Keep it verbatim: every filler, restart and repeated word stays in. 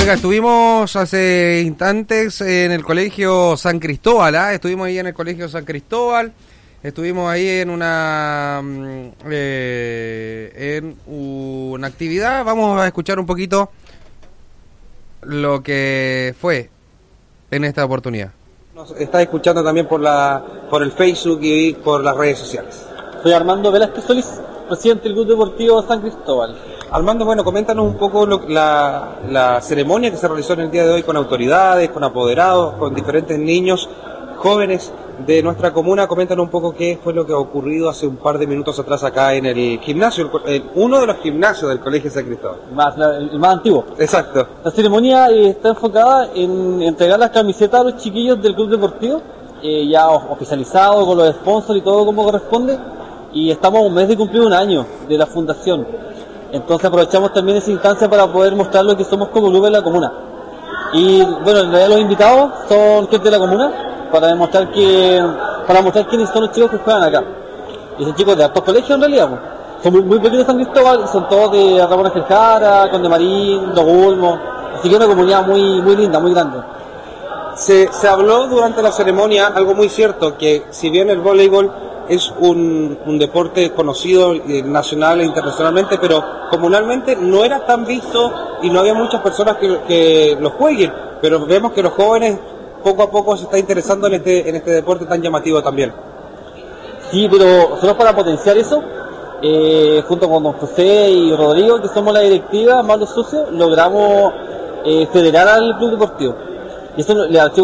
Oiga, estuvimos hace instantes en el colegio San Cristóbal, ¿ah? Estuvimos ahí en el colegio San Cristóbal, estuvimos ahí en una eh, en una actividad. Vamos a escuchar un poquito lo que fue en esta oportunidad. Nos está escuchando también por la por el Facebook y por las redes sociales. Soy Armando Velázquez Solís, presidente del Club Deportivo San Cristóbal. Armando, bueno, coméntanos un poco lo, la, la ceremonia que se realizó en el día de hoy con autoridades, con apoderados, con diferentes niños, jóvenes de nuestra comuna. Coméntanos un poco qué fue lo que ha ocurrido hace un par de minutos atrás acá en el gimnasio, el, el, uno de los gimnasios del Colegio San Cristóbal. Más, el, el más antiguo. Exacto. La ceremonia eh, está enfocada en entregar las camisetas a los chiquillos del Club Deportivo, eh, ya oficializado con los sponsors y todo como corresponde, y estamos a un mes de cumplir un año de la fundación. Entonces aprovechamos también esa instancia para poder mostrar lo que somos como club en la comuna. Y bueno, en realidad los invitados son gente de la comuna para demostrar que, para mostrar quiénes son los chicos que juegan acá. Y son chicos de altos colegios en realidad, pues. Son muy, muy pequeños de San Cristóbal y son todos de Ramón Ángel Jara, Condemarín, Los Ulmos. Así que es una comunidad muy, muy linda, muy grande. Se, se habló durante la ceremonia algo muy cierto, que si bien el voleibol es un, un deporte conocido eh, nacional e internacionalmente, pero comunalmente no era tan visto y no había muchas personas que, que lo jueguen, pero vemos que los jóvenes poco a poco se están interesando en este, en este deporte tan llamativo también. Sí, pero nosotros para potenciar eso, eh, junto con don José y Rodrigo, que somos la directiva, más los socios, logramos eh, federar al club deportivo. Y eso le